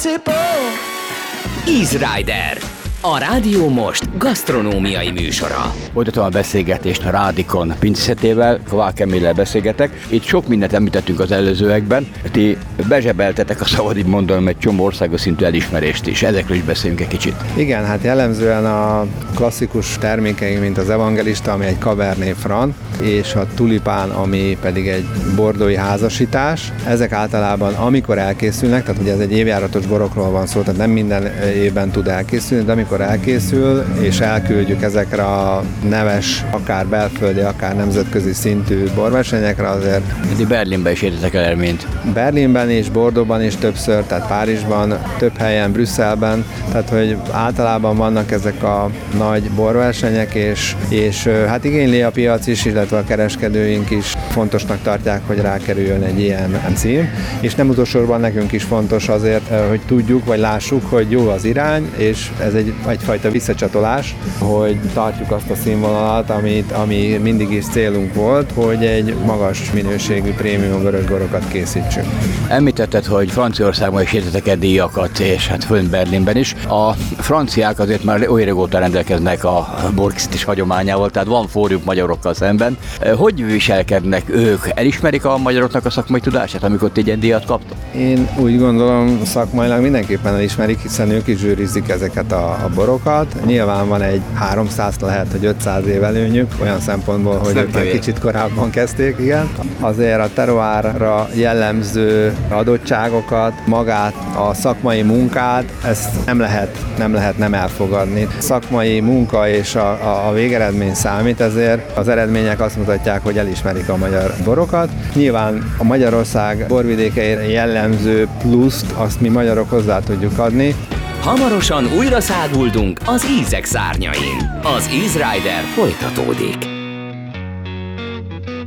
Easy Rider, a Rádió Most gasztronómiai műsora. Folytatom a beszélgetést a Rádikon pincészetével, Kovács Emillel beszélgetek. Itt sok mindent említettünk az előzőekben. Ti bezsebeltetek, a szabad így mondanom, egy csomó országos szintű elismerést is. Ezekről is beszélünk egy kicsit. Igen, hát jellemzően a klasszikus termékeink, mint az Evangelista, ami egy Cabernet Franc, és a Tulipán, ami pedig egy bordói házasítás. Ezek általában, amikor elkészülnek, tehát ugye ez egy évjáratos borokról van szó, tehát nem minden évben tud elkészülni, de amikor elkészül, és elküldjük ezekre a neves, akár belföldi, akár nemzetközi szintű borversenyekre, azért... Ti Berlinben is értetek el eredményt. Berlinben is, Bordeauxban is többször, tehát Párizsban, több helyen, Brüsszelben, tehát hogy általában vannak ezek a nagy borversenyek, és hát igényli a piac is, illetve a kereskedőink is fontosnak tartják, hogy rákerüljön egy ilyen cím, és nem utolsóban nekünk is fontos azért, hogy tudjuk, vagy lássuk, hogy jó az irány, és ez egyfajta visszacsatolás, hogy tartjuk azt a színvonalat, ami mindig is célunk volt, hogy egy magas minőségű prémium vörösborokat készítsünk. Említetted, hogy Franciaországban is értetek el díjakat, és hát fönn Berlinben is. A franciák azért már olyan régóta rendelkeznek a borkészítés hagyományával, tehát van fórjuk magyarokkal szemben. Hogy viselkednek ők? Elismerik a magyaroknak a szakmai tudását, amikor ti egy díjat kaptok? Én úgy gondolom, szakmailag mindenképpen elismerik, hiszen ők is zsűrizik ezeket a borokat. Nyilván van egy 300, lehet, hogy 500 év előnyük, olyan szempontból, hogy ők már kicsit korábban kezdték, igen. Azért a terroárra jellemző adottságokat, magát, a szakmai munkát, ezt nem lehet nem elfogadni. A szakmai munka és a végeredmény számít, ezért az eredmények azt mutatják, hogy elismerik a magyar borokat. Nyilván a Magyarország borvidékeire jellemző pluszt, azt mi magyarok hozzá tudjuk adni. Hamarosan újra száguldunk az ízek szárnyain. Az Easy Rider folytatódik.